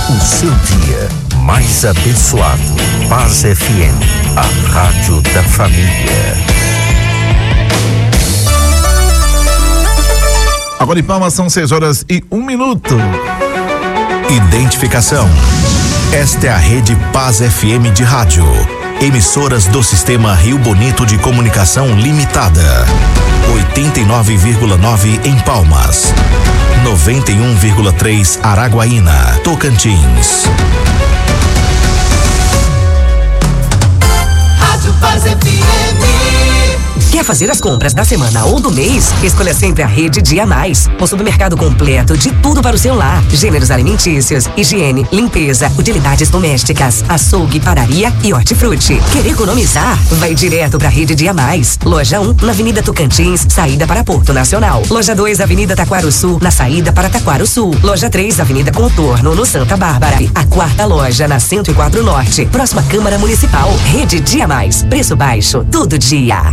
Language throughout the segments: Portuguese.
o seu dia mais abençoado. Paz FM, a rádio da família. Agora em Palmas são 6h01. Identificação. Esta é a Rede Paz FM de rádio. Emissoras do Sistema Rio Bonito de Comunicação Limitada. 89,9 em Palmas. 91,3 Araguaína, Tocantins. Rádio Paz FM. Quer fazer as compras da semana ou do mês? Escolha sempre a Rede Dia Mais. O supermercado completo de tudo para o seu lar. Gêneros alimentícios, higiene, limpeza, utilidades domésticas, açougue, padaria e hortifruti. Quer economizar? Vai direto para a Rede Dia Mais. Loja 1, na Avenida Tocantins, saída para Porto Nacional. Loja 2, Avenida Taquaro Sul, na saída para Taquaro Sul. Loja 3, Avenida Contorno, no Santa Bárbara. A quarta loja, na 104 Norte, próxima Câmara Municipal. Rede Dia Mais. Preço baixo, todo dia.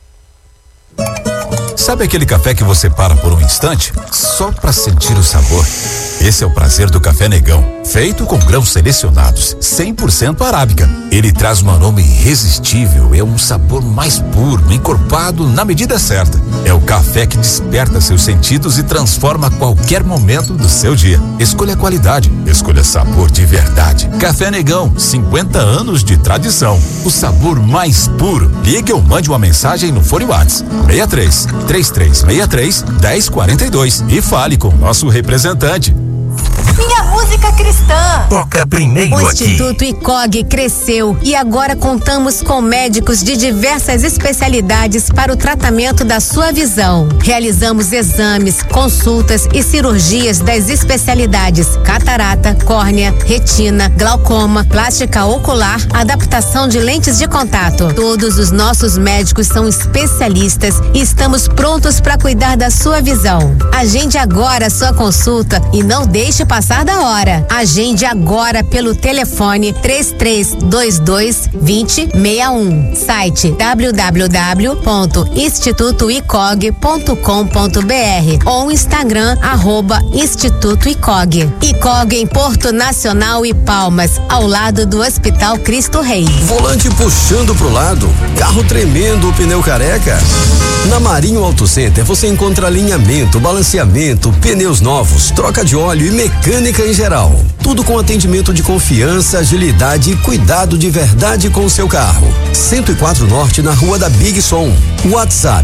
Sabe aquele café que você para por um instante só para sentir o sabor? Esse é o prazer do Café Negão, feito com grãos selecionados, 100% arábica. Ele traz um aroma irresistível, é um sabor mais puro, encorpado na medida certa. É o café que desperta seus sentidos e transforma qualquer momento do seu dia. Escolha qualidade, escolha sabor de verdade. Café Negão, 50 anos de tradição. O sabor mais puro. Ligue ou mande uma mensagem no fone WhatsApp 63 3363 1042 e fale com o nosso representante. Minha música cristã. Toca primeiro aqui. O Instituto ICOG cresceu e agora contamos com médicos de diversas especialidades para o tratamento da sua visão. Realizamos exames, consultas e cirurgias das especialidades catarata, córnea, retina, glaucoma, plástica ocular, adaptação de lentes de contato. Todos os nossos médicos são especialistas e estamos prontos para cuidar da sua visão. Agende agora a sua consulta e não deixe passar da hora. Agende agora pelo telefone 3322-2061. Site www.institutoicog.com.br ou Instagram @Instituto ICOG. ICOG em Porto Nacional e Palmas, ao lado do Hospital Cristo Rei. Volante puxando pro lado, carro tremendo, o pneu careca? Na Marinho Auto Center você encontra alinhamento, balanceamento, pneus novos, troca de óleo e mecânica em geral. Tudo com atendimento de confiança, agilidade e cuidado de verdade com o seu carro. 104 Norte, na Rua da Big Som. WhatsApp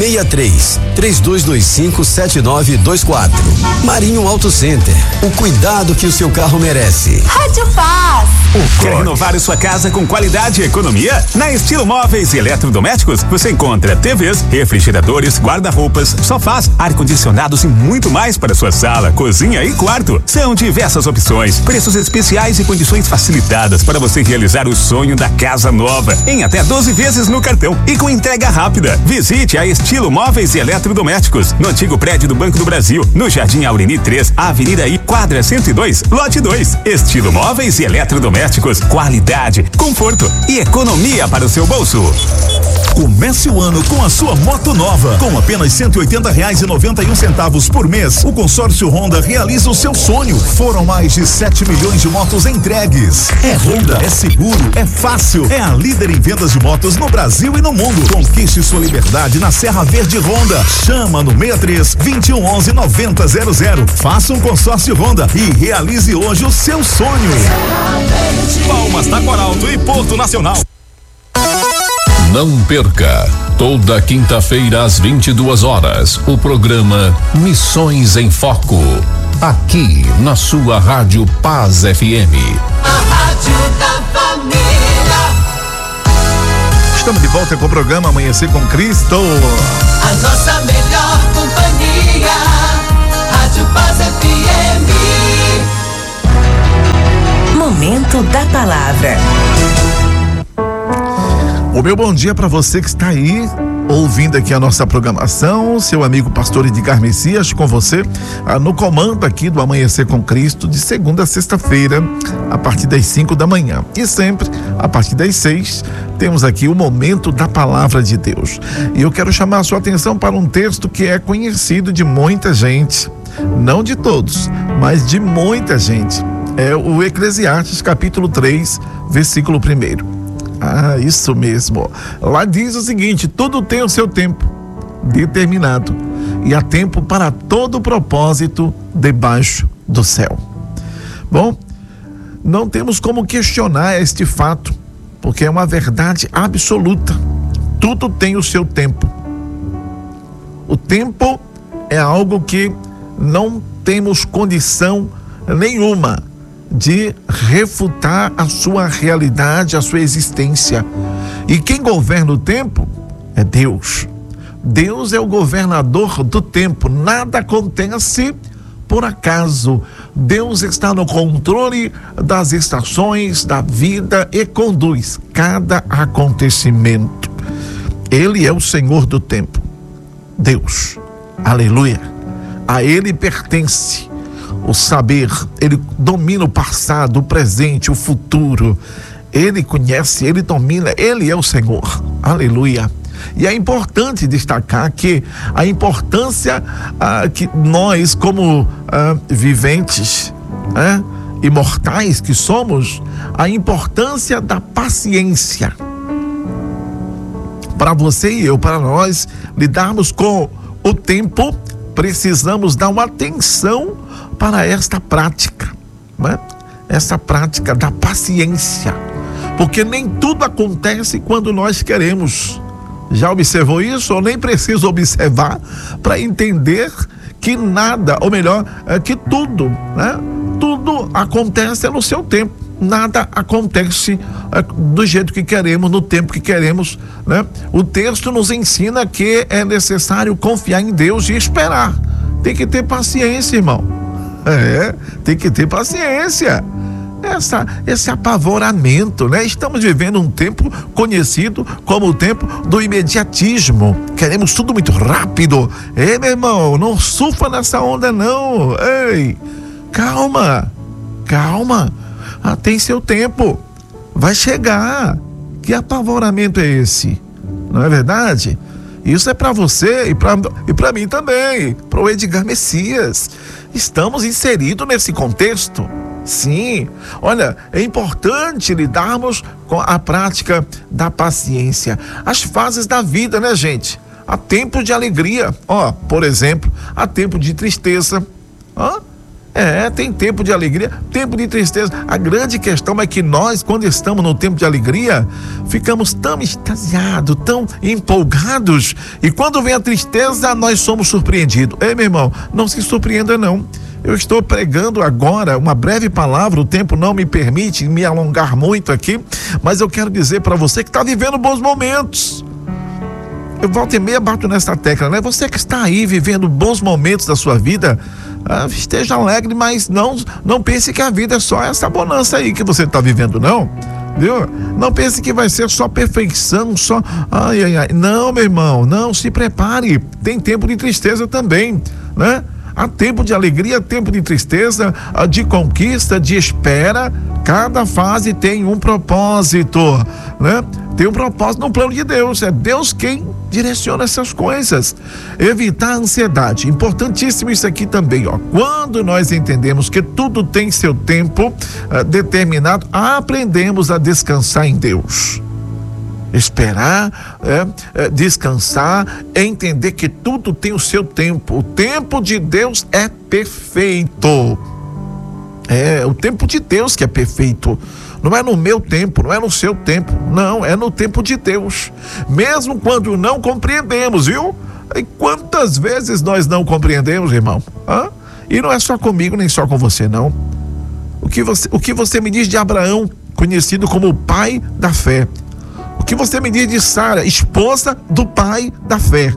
63-3225-7924. Marinho Auto Center. O cuidado que o seu carro merece. Rádio Paz. Quer renovar a sua casa com qualidade e economia? Na Estilo Móveis e Eletrodomésticos você encontra TVs, refrigeradores, guarda-roupas, sofás, ar-condicionados e muito mais para sua sala, cozinha e quarto. São diversas opções, preços especiais e condições facilitadas para você realizar o sonho da casa nova em até 12 vezes no cartão e com entrega rápida. Visite a Estilo Móveis e Eletrodomésticos no antigo prédio do Banco do Brasil, no Jardim Aureni 3, Avenida I, quadra 102, lote 2. Estilo Móveis e Eletrodomésticos, qualidade, conforto e economia para o seu bolso. Comece o ano com a sua moto nova. Com apenas R$180,91 por mês, o consórcio Honda realiza o seu sonho. Foram mais de 7 milhões de motos entregues. É Honda, é seguro, é fácil. É a líder em vendas de motos no Brasil e no mundo. Conquiste sua liberdade na Serra Verde Honda. Chama no 63-2111-9000. Faça um consórcio Honda e realize hoje o seu sonho. Palmas, Taquaralto e Porto Nacional. Não perca, toda quinta-feira às 22 horas, o programa Missões em Foco, aqui na sua Rádio Paz FM. A rádio da família. Estamos de volta com o programa Amanhecer com Cristo. A nossa melhor companhia, Rádio Paz FM. Momento da palavra. O meu bom dia para você que está aí ouvindo aqui a nossa programação, seu amigo pastor Edgar Messias com você, no comando aqui do Amanhecer com Cristo, de segunda a sexta-feira, a partir das 5 da manhã. E sempre, a partir das 6, temos aqui o momento da palavra de Deus. E eu quero chamar a sua atenção para um texto que é conhecido de muita gente, não de todos, mas de muita gente. É o Eclesiastes capítulo 3, versículo 1. Ah, isso mesmo. Lá diz o seguinte: tudo tem o seu tempo determinado e há tempo para todo propósito debaixo do céu. Bom, não temos como questionar este fato, porque é uma verdade absoluta. Tudo tem o seu tempo. O tempo é algo que não temos condição nenhuma de refutar a sua realidade, a sua existência. E quem governa o tempo é Deus. Deus é o governador do tempo. Nada acontece por acaso. Deus está no controle das estações da vida e conduz cada acontecimento. Ele é o Senhor do tempo. Deus. Aleluia. A Ele pertence o saber. Ele domina o passado, o presente, o futuro. Ele conhece, Ele domina, Ele é o Senhor. Aleluia. E é importante destacar que a importância que nós, como viventes, imortais que somos, a importância da paciência. Para você e eu, para nós lidarmos com o tempo, precisamos dar uma atenção para esta prática, né? Essa prática da paciência, porque nem tudo acontece quando nós queremos. Já observou isso? Ou nem preciso observar para entender que nada, ou melhor, que tudo, né? Tudo acontece no seu tempo. Nada acontece do jeito que queremos, no tempo que queremos, né? O texto nos ensina que é necessário confiar em Deus e esperar. Tem que ter paciência, irmão. Tem que ter paciência. Esse apavoramento, né? Estamos vivendo um tempo conhecido como o tempo do imediatismo. Queremos tudo muito rápido. Ei, meu irmão, não surfa nessa onda não. Ei, calma. Tem seu tempo. Vai chegar. Que apavoramento é esse? Não é verdade? Isso é para você e para mim também. Para o Edgar Messias. Estamos inseridos nesse contexto. Sim, olha, é importante lidarmos com a prática da paciência. As fases da vida, né, gente? Há tempo de alegria, por exemplo, há tempo de tristeza. Tem tempo de alegria, tempo de tristeza. A grande questão é que nós, quando estamos no tempo de alegria, ficamos tão extasiados, tão empolgados, e quando vem a tristeza, nós somos surpreendidos. Ei, meu irmão, não se surpreenda não. Eu estou pregando agora uma breve palavra, o tempo não me permite me alongar muito aqui, mas eu quero dizer para você que está vivendo bons momentos. Eu volta e meia bato nessa tecla, né? Você que está aí vivendo bons momentos da sua vida, esteja alegre, mas não pense que a vida é só essa bonança aí que você está vivendo, não. Viu? Não pense que vai ser só perfeição, só Não, meu irmão, não, se prepare. Tem tempo de tristeza também, né? Há tempo de alegria, tempo de tristeza, de conquista, de espera. Cada fase tem um propósito, né? Tem um propósito no plano de Deus. É Deus quem direciona essas coisas. Evitar a ansiedade. Importantíssimo isso aqui também, Quando nós entendemos que tudo tem seu tempo determinado, aprendemos a descansar em Deus. Esperar, descansar, entender que tudo tem o seu tempo. O tempo de Deus é perfeito. É o tempo de Deus que é perfeito. Não é no meu tempo, não é no seu tempo. Não, é no tempo de Deus. Mesmo quando não compreendemos, viu? E quantas vezes nós não compreendemos, irmão? E não é só comigo, nem só com você, não. O que você me diz de Abraão, conhecido como o pai da fé? O que você me diz de Sara, esposa do pai da fé,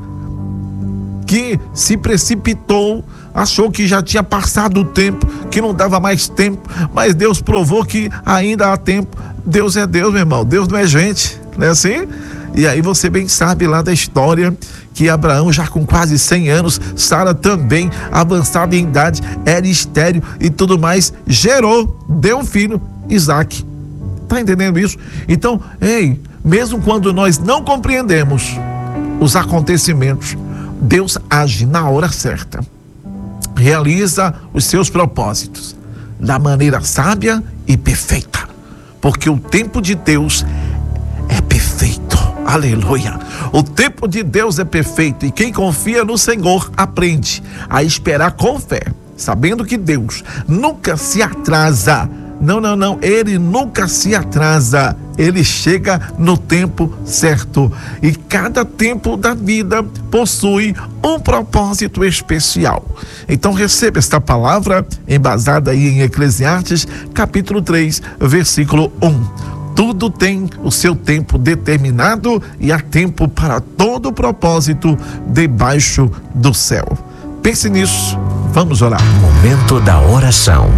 que se precipitou, achou que já tinha passado o tempo, que não dava mais tempo, mas Deus provou que ainda há tempo. Deus é Deus, meu irmão, Deus não é gente, não é assim? E aí você bem sabe lá da história que Abraão, já com quase 100 anos, Sara também avançada em idade, era estéril e tudo mais, deu um filho, Isaac. Tá entendendo isso? Então, mesmo quando nós não compreendemos os acontecimentos, Deus age na hora certa, realiza os seus propósitos. da maneira sábia e perfeita, porque o tempo de Deus é perfeito. Aleluia. O tempo de Deus é perfeito, e quem confia no Senhor aprende a esperar com fé, sabendo que Deus nunca se atrasa. Não, ele nunca se atrasa, ele chega no tempo certo, e cada tempo da vida possui um propósito especial. Então receba esta palavra embasada aí em Eclesiastes capítulo 3, versículo 1. Tudo tem o seu tempo determinado, e há tempo para todo propósito debaixo do céu. Pense nisso, vamos orar. Momento da oração.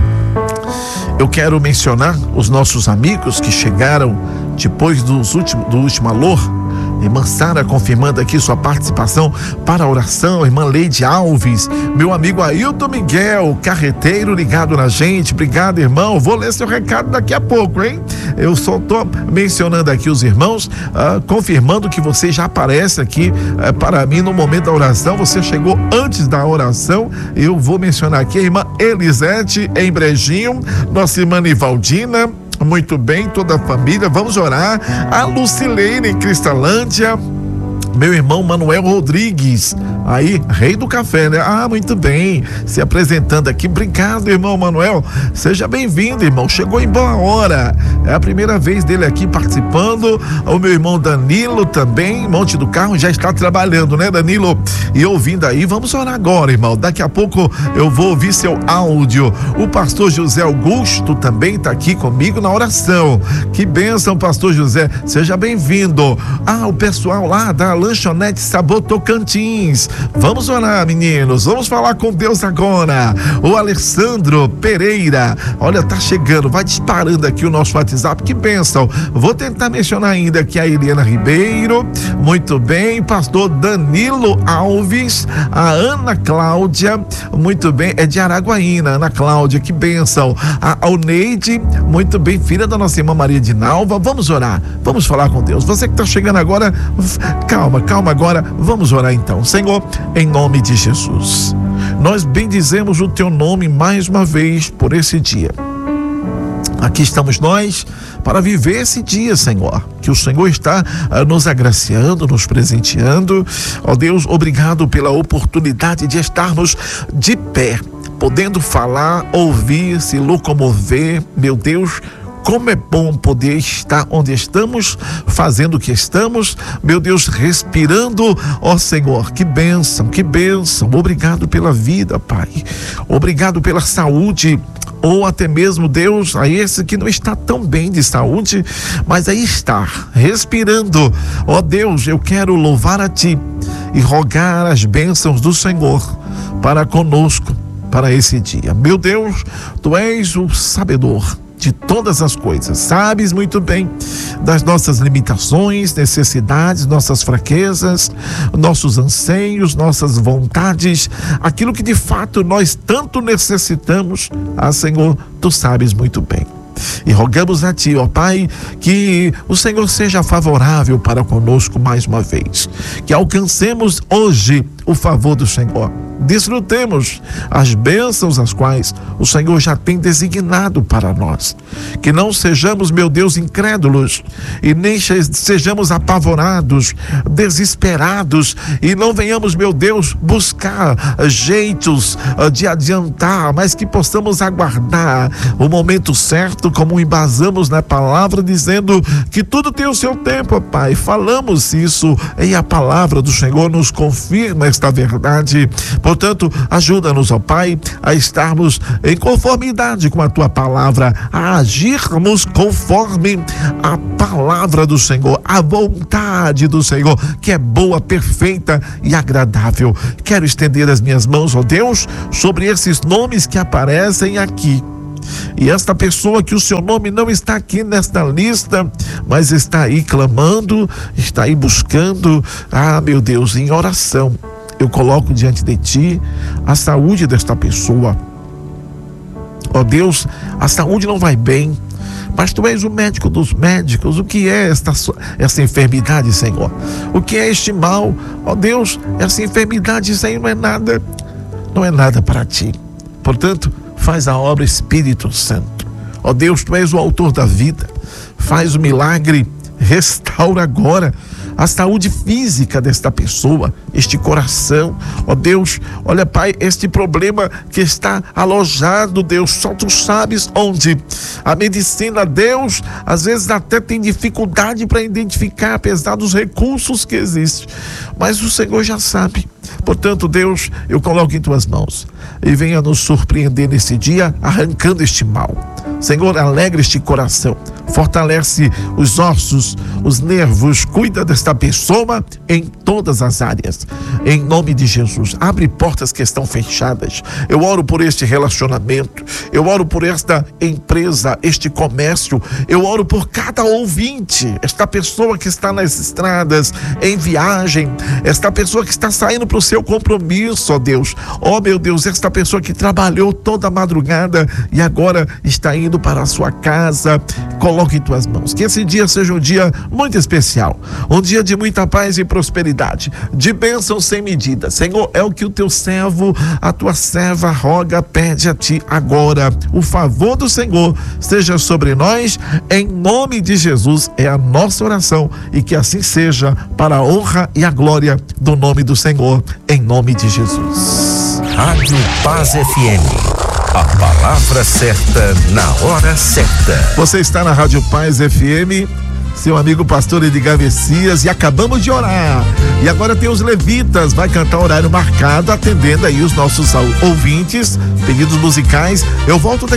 Eu quero mencionar os nossos amigos que chegaram depois do último alô. Irmã Sara confirmando aqui sua participação para a oração. Irmã Leide Alves, meu amigo Ailton Miguel, carreteiro ligado na gente. Obrigado, irmão. Vou ler seu recado daqui a pouco, hein? Eu só tô mencionando aqui os irmãos, confirmando que você já aparece aqui para mim no momento da oração. Você chegou antes da oração. Eu vou mencionar aqui a irmã Elisete em Brejinho, nossa irmã Nivaldina. Muito bem, toda a família, vamos orar. A Lucileine em Cristalândia, meu irmão Manuel Rodrigues, aí, rei do café, né? Muito bem, se apresentando aqui. Obrigado, irmão Manuel, seja bem-vindo, irmão, chegou em boa hora, é a primeira vez dele aqui participando. O meu irmão Danilo também, Monte do Carmo, já está trabalhando, né, Danilo? E ouvindo aí, vamos orar agora, irmão, daqui a pouco eu vou ouvir seu áudio. O pastor José Augusto também está aqui comigo na oração. Que bênção, pastor José, seja bem-vindo. O pessoal lá da Lanchonete Sabor Tocantins, vamos orar, meninos, vamos falar com Deus agora. O Alessandro Pereira, olha, tá chegando, vai disparando aqui o nosso WhatsApp, que bênção. Vou tentar mencionar ainda aqui a Eliana Ribeiro, muito bem, pastor Danilo Alves, a Ana Cláudia, muito bem, é de Araguaína, Ana Cláudia, que bênção. A Alneide, muito bem, filha da nossa irmã Maria de Nalva. Vamos orar, vamos falar com Deus. Você que tá chegando agora, calma agora, vamos orar então. Senhor, em nome de Jesus, nós bendizemos o teu nome mais uma vez por esse dia. Aqui estamos nós para viver esse dia, Senhor, que o Senhor está nos agraciando, nos presenteando. Ó Deus, obrigado pela oportunidade de estarmos de pé, podendo falar, ouvir, se locomover. Meu Deus, como é bom poder estar onde estamos, fazendo o que estamos, meu Deus, respirando. Ó Senhor, que bênção, obrigado pela vida, Pai, obrigado pela saúde, ou até mesmo, Deus, a esse que não está tão bem de saúde, mas aí está, respirando. Ó Deus, eu quero louvar a Ti e rogar as bênçãos do Senhor para conosco, para esse dia. Meu Deus, Tu és o sabedor de todas as coisas, sabes muito bem das nossas limitações, necessidades, nossas fraquezas, nossos anseios, nossas vontades, aquilo que de fato nós tanto necessitamos. Senhor, Tu sabes muito bem. E rogamos a Ti, ó Pai, que o Senhor seja favorável para conosco mais uma vez, que alcancemos hoje o favor do Senhor, desfrutemos as bênçãos as quais o Senhor já tem designado para nós, que não sejamos, meu Deus, incrédulos, e nem sejamos apavorados, desesperados, e não venhamos, meu Deus, buscar jeitos de adiantar, mas que possamos aguardar o momento certo, como embasamos na palavra, dizendo que tudo tem o seu tempo, Pai. Falamos isso e a palavra do Senhor nos confirma esta verdade. Portanto, ajuda-nos, ó Pai, a estarmos em conformidade com a Tua palavra, a agirmos conforme a palavra do Senhor, a vontade do Senhor, que é boa, perfeita e agradável. Quero estender as minhas mãos, ó Deus, sobre esses nomes que aparecem aqui. E esta pessoa que o seu nome não está aqui nesta lista, mas está aí clamando, está aí buscando, meu Deus, em oração. Eu coloco diante de Ti a saúde desta pessoa. Ó Deus, a saúde não vai bem, mas Tu és o médico dos médicos. O que é essa enfermidade, Senhor? O que é este mal? Ó Deus, essa enfermidade, Senhor, não é nada para Ti. Portanto, Faz a obra, Espírito Santo. Ó Deus, tu és o autor da vida. Faz o milagre, restaura agora a saúde física desta pessoa, este coração. Ó Deus, olha, Pai, este problema que está alojado, Deus, só tu sabes onde. A medicina, Deus, às vezes até tem dificuldade para identificar, apesar dos recursos que existem. Mas o Senhor já sabe. Portanto, Deus, eu coloco em tuas mãos e venha nos surpreender nesse dia, arrancando este mal. Senhor, alegra este coração, fortalece os ossos, os nervos, cuida desta pessoa em todas as áreas. Em nome de Jesus, abre portas que estão fechadas. Eu oro por este relacionamento, eu oro por esta empresa, este comércio, eu oro por cada ouvinte, esta pessoa que está nas estradas, em viagem, esta pessoa que está saindo para o seu compromisso, ó Deus. Ó meu Deus, esta pessoa que trabalhou toda a madrugada e agora está indo para a sua casa. Coloque em tuas mãos, que esse dia seja um dia muito especial, um dia de muita paz e prosperidade, de bênção sem medida. Senhor, é o que o teu servo, a tua serva roga, pede a ti agora. O favor do Senhor esteja sobre nós, em nome de Jesus, é a nossa oração, e que assim seja, para a honra e a glória do nome do Senhor, em nome de Jesus. Rádio Paz FM. A palavra certa na hora certa. Você está na Rádio Paz FM, seu amigo pastor Edgar Messias, e acabamos de orar. E agora tem os levitas, vai cantar horário marcado, atendendo aí os nossos ouvintes, pedidos musicais. Eu volto daqui